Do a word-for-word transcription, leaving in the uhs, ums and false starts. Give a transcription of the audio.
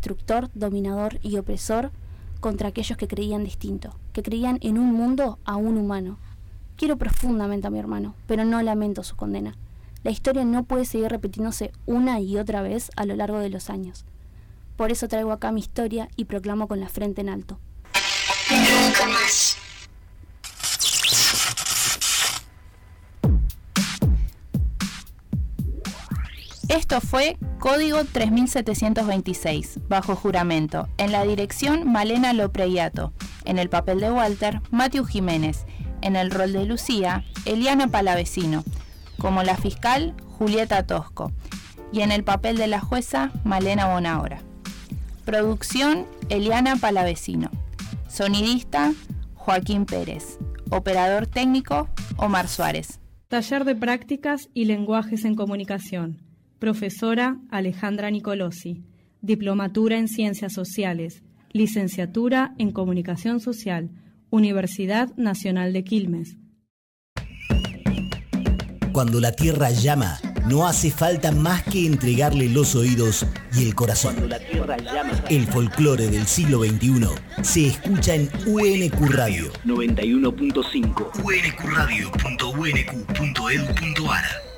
destructor, dominador y opresor contra aquellos que creían distinto, que creían en un mundo aún humano. Quiero profundamente a mi hermano, pero no lamento su condena. La historia no puede seguir repitiéndose una y otra vez a lo largo de los años. Por eso traigo acá mi historia y proclamo con la frente en alto. Nunca más. Esto fue Código tres mil setecientos veintiséis, bajo juramento, en la dirección Malena Lopreyato, en el papel de Walter, Matthew Jiménez, en el rol de Lucía, Eliana Palavecino, como la fiscal, Julieta Tosco, y en el papel de la jueza, Malena Bonahora. Producción, Eliana Palavecino. Sonidista, Joaquín Pérez. Operador técnico, Omar Suárez. Taller de Prácticas y Lenguajes en Comunicación. Profesora Alejandra Nicolosi. Diplomatura en Ciencias Sociales. Licenciatura en Comunicación Social. Universidad Nacional de Quilmes. Cuando la tierra llama, no hace falta más que entregarle los oídos y el corazón. Cuando la tierra llama. El folclore del siglo veintiuno se escucha en U N Q Radio noventa y uno punto cinco. u n q radio punto u n q punto e d u punto a r